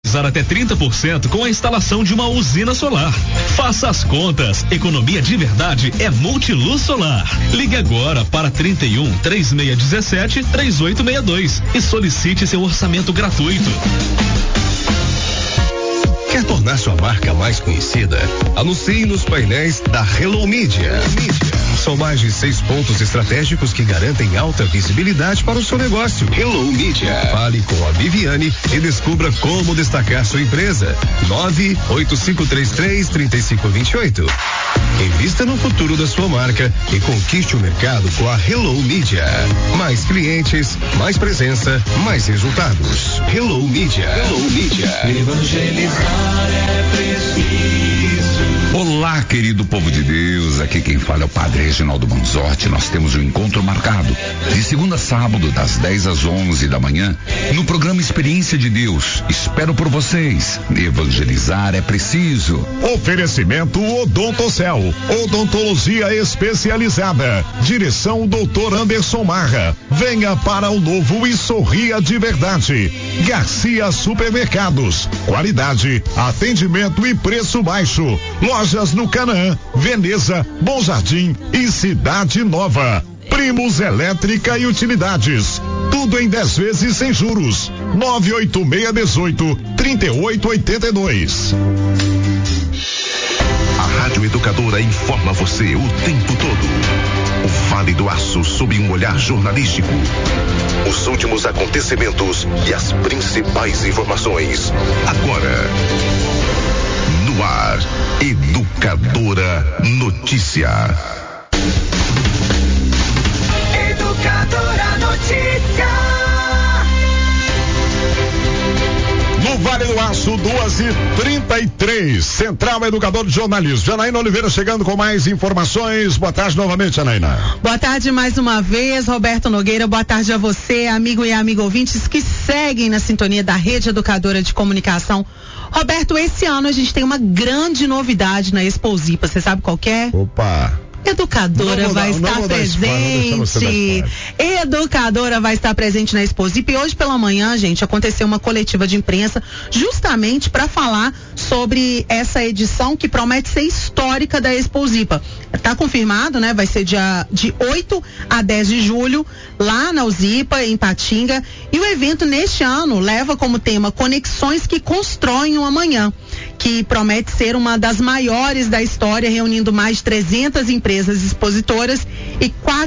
Usar até 30% com a instalação de uma usina solar. Faça as contas. Economia de verdade é Multiluz Solar. Ligue agora para 31 3617 3862 e solicite seu orçamento gratuito. Quer tornar sua marca mais conhecida? Anuncie nos painéis da Hello Media. São mais de 6 pontos estratégicos que garantem alta visibilidade para o seu negócio. Hello Media. Fale com a Viviane e descubra como destacar sua empresa. 98533-3528. Invista no futuro da sua marca e conquiste o mercado com a Hello Media. Mais clientes, mais presença, mais resultados. Hello Media. Hello Media. Evangelizar é preciso. Olá, querido povo de Deus, aqui quem fala é o Padre Reginaldo Manzotti. Nós temos um encontro marcado de segunda a sábado, das 10 às 11 da manhã, no programa Experiência de Deus. Espero por vocês. Evangelizar é preciso. Oferecimento Odontocel, odontologia especializada. Direção Dr. Anderson Marra. Venha para o novo e sorria de verdade. Garcia Supermercados, qualidade, atendimento e preço baixo. Lojas no Canaã, Veneza, Bom Jardim e Cidade Nova. Primos Elétrica e Utilidades. Tudo em 10 vezes sem juros. 98618-3882. A Rádio Educadora informa você o tempo todo. O Vale do Aço sob um olhar jornalístico. Os últimos acontecimentos e as principais informações. Agora, no ar, Educadora Notícia. Educadora Notícia. No Vale do Aço, 2h33, Central Educador de Jornalismo. Janaína Oliveira chegando com mais informações. Boa tarde novamente, Janaína. Boa tarde mais uma vez, Roberto Nogueira. Boa tarde a você, amigo e amiga ouvintes que seguem na sintonia da Rede Educadora de Comunicação. Roberto, esse ano a gente tem uma grande novidade na Exposipa. Você sabe qual que é? Opa! Educadora vai estar presente. Educadora vai estar presente na Exposipa. E hoje pela manhã, gente, aconteceu uma coletiva de imprensa justamente para falar sobre essa edição que promete ser histórica da Exposipa. Tá confirmado, né? Vai ser de 8 a 10 de julho, lá na Uzipa, em Patinga. E o evento neste ano leva como tema Conexões que Constroem o Amanhã, que promete ser uma das maiores da história, reunindo mais de 300 empresas expositoras e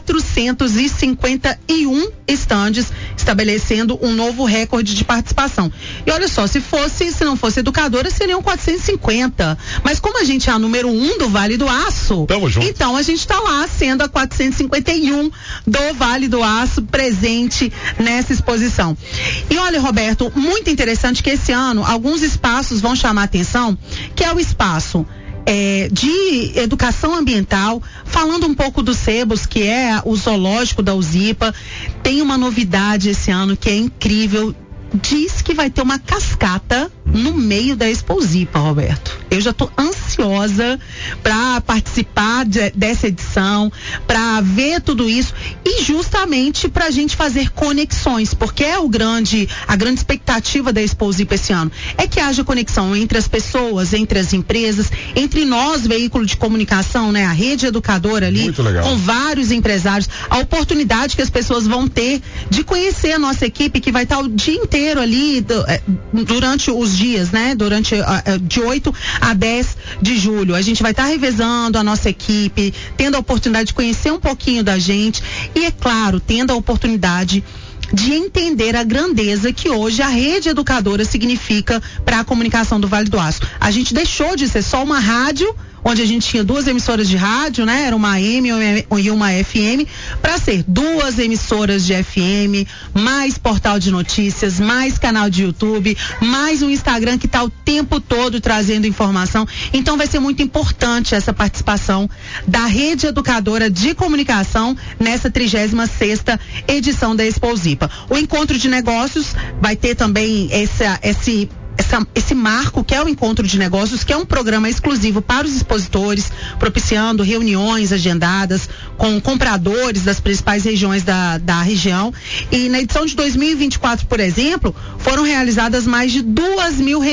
451 estandes, estabelecendo um novo recorde de participação. E olha só, se não fosse educadora, seriam 450. Mas como a gente é a número 1 do Vale do Aço, então a gente está lá sendo a 451 do Vale do Aço presente nessa exposição. E olha, Roberto, muito interessante que esse ano alguns espaços vão chamar a atenção, que é o espaço de educação ambiental, falando um pouco do Sebos, que é o zoológico da Uzipa. Tem uma novidade esse ano que é incrível. Diz que vai ter uma cascata no meio da Exposipa, Roberto. Eu já tô ansiosa para participar dessa edição, para ver tudo isso e justamente pra gente fazer conexões, porque é a grande expectativa da Exposipa esse ano, é que haja conexão entre as pessoas, entre as empresas, entre nós, veículo de comunicação, né? A Rede Educadora ali, com vários empresários, a oportunidade que as pessoas vão ter de conhecer a nossa equipe, que vai estar o dia inteiro ali durante os dias, né? De 8 a 10 de julho. A gente vai estar revezando a nossa equipe, tendo a oportunidade de conhecer um pouquinho da gente e, é claro, tendo a oportunidade de entender a grandeza que hoje a Rede Educadora significa para a comunicação do Vale do Aço. A gente deixou de ser só uma rádio, onde a gente tinha 2 emissoras de rádio, né? Era uma AM e uma FM, para ser 2 emissoras de FM, mais portal de notícias, mais canal de YouTube, mais um Instagram que está o tempo todo trazendo informação. Então vai ser muito importante essa participação da Rede Educadora de Comunicação nessa 36ª edição da Exposipa. O encontro de negócios vai ter também esse marco, que é o encontro de negócios, que é um programa exclusivo para os expositores, propiciando reuniões agendadas com compradores das principais regiões da região. E na edição de 2024, por exemplo, foram realizadas mais de 2.000